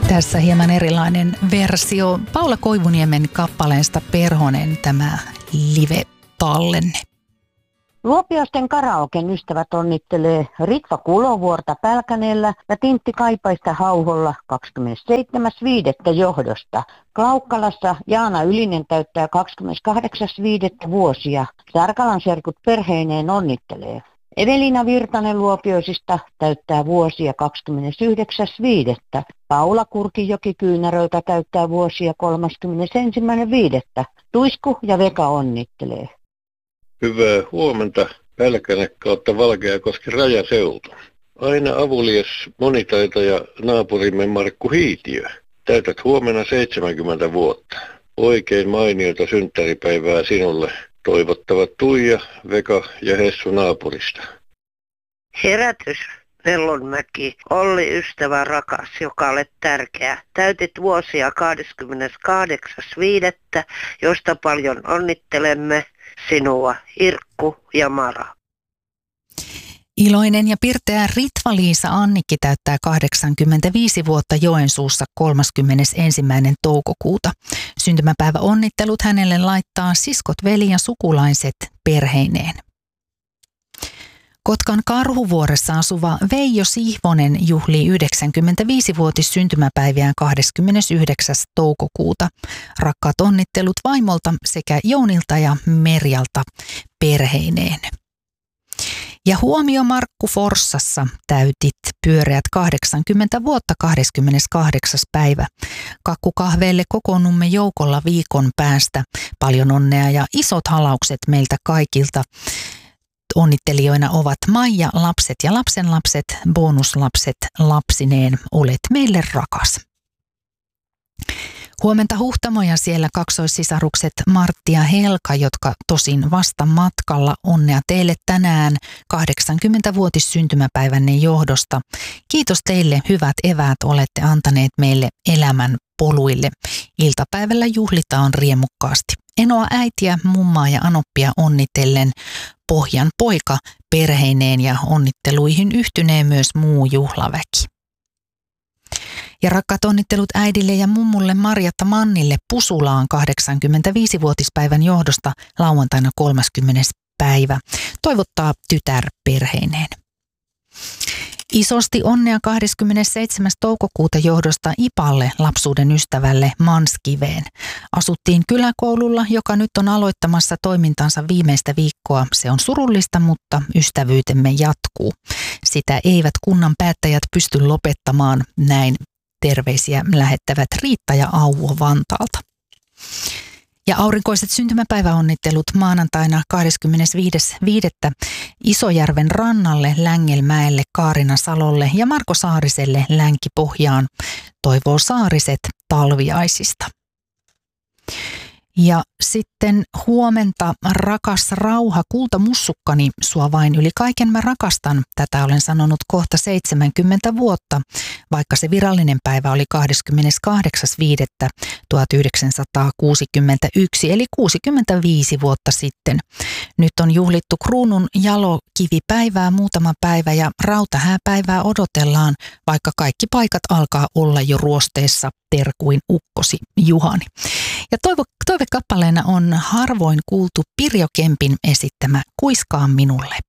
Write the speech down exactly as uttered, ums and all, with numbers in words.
Tässä hieman erilainen versio Paula Koivuniemen kappaleesta Perhonen, tämä live-tallenne. Luopioisten karaoken ystävät onnittelee Ritva Kulovuorta Pälkäneellä ja Tintti Kaipaista Hauholla kahdeskymmenesseitsemäs viidettä johdosta. Klaukkalassa Jaana Ylinen täyttää kahdeskymmeneskahdeksas viidettä vuosia. Särkalan serkut perheineen onnittelee. Evelina Virtanen Luopioisista täyttää vuosia kahdeskymmenesyhdeksäs viidettä Paula Kurkijoki Kyynäröltä täyttää vuosia kolmaskymmenesensimmäinen viidettä Tuisku ja Veka onnittelee. Hyvää huomenta, Pälkäne kautta Valkeakoski rajaseutu. Aina avulias monitaitaja naapurimme Markku Hiitiö. Täytät huomenna seitsemänkymmentä vuotta. Oikein mainiota synttäripäivää sinulle. Toivottavat Tuija, Veka ja Hessu naapurista. Herätys, Pellonmäki, Olli ystävä rakas, joka olet tärkeä. Täytit vuosia kahdeskymmeneskahdeksas viidettä josta paljon onnittelemme sinua, Irkku ja Mara. Iloinen ja pirteä Ritva-Liisa Annikki täyttää kahdeksankymmentäviisi vuotta Joensuussa kolmaskymmenesensimmäinen toukokuuta. Syntymäpäivä onnittelut hänelle laittaa siskot, veli ja sukulaiset perheineen. Kotkan Karhuvuoressa asuva Veijo Sihvonen juhlii yhdeksänkymmentäviisivuotis syntymäpäiviään kahdeskymmenesyhdeksäs toukokuuta. Rakkaat onnittelut vaimolta sekä Jounilta ja Merjalta perheineen. Ja huomio Markku Forssassa, täytit pyöreät kahdeksankymmentä vuotta kahdeskymmeneskahdeksas päivä. Kakkukahveille kokoonnumme joukolla viikon päästä. Paljon onnea ja isot halaukset meiltä kaikilta. Onnittelijoina ovat Maija, lapset ja lapsenlapset, bonuslapset lapsineen, olet meille rakas. Huomenta Huhtamoja siellä kaksoissisarukset Martti ja Helka, jotka tosin vasta matkalla. Onnea teille tänään kahdeksankymmentävuotis syntymäpäivänne johdosta. Kiitos teille, hyvät eväät olette antaneet meille elämän poluille. Iltapäivällä juhlitaan riemukkaasti. Enoa äitiä, mummaa ja anoppia onnitellen Pohjan poika perheineen ja onnitteluihin yhtynee myös muu juhlaväki. Ja rakkaat onnittelut äidille ja mummulle Marjatta Mannille Pusulaan kahdeksankymmentäviisivuotispäivän johdosta lauantaina kolmaskymmenes päivä. Toivottaa tytär perheineen. Isosti onnea kahdeskymmenesseitsemäs toukokuuta johdosta Ipalle, lapsuuden ystävälle Manskiveen. Asuttiin kyläkoululla, joka nyt on aloittamassa toimintansa viimeistä viikkoa. Se on surullista, mutta ystävyytemme jatkuu. Sitä eivät kunnan päättäjät pysty lopettamaan, näin terveisiä lähettävät Riitta ja Auvo Vantaalta. Ja aurinkoiset syntymäpäiväonnittelut maanantaina kahdeskymmenesviides viidettä Isojärven rannalle, Längelmäelle, Kaarina Salolle ja Marko Saariselle Länki-Pohjaan. Toivoo Saariset talviaisista. Ja sitten huomenta, rakas rauha, kultamussukkani, sua vain yli kaiken mä rakastan. Tätä olen sanonut kohta seitsemänkymmentä vuotta, vaikka se virallinen päivä oli kahdeskymmeneskahdeksas viidettä tuhatyhdeksänsataakuusikymmentäyksi, eli kuusikymmentäviisi vuotta sitten. Nyt on juhlittu kruunun jalokivipäivää muutama päivä ja rautahääpäivää odotellaan, vaikka kaikki paikat alkaa olla jo ruosteessa, terkuin ukkosi Juhani. Ja toivo, toivekappaleena on harvoin kuultu Pirjo Kempin esittämä Kuiskaa minulle.